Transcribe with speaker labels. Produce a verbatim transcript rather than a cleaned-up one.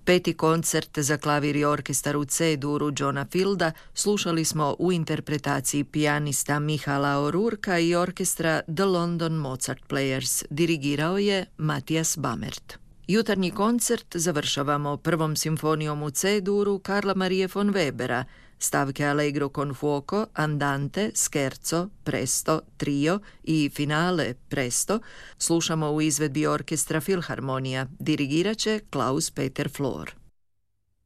Speaker 1: Peti koncert za klavir i orkestar u C-duru Johna Fielda slušali smo u interpretaciji pijanista Mihala O'Rourkea i orkestra The London Mozart Players. Dirigirao je Matthias Bamert. Jutarnji koncert završavamo prvom simfonijom u C-duru Karla Marie von Webera, stavke Allegro con fuoco, Andante, Scherzo, Presto, Trio i Finale, Presto, slušamo u izvedbi orkestra Filharmonija. Dirigirat će Klaus Peter Flor.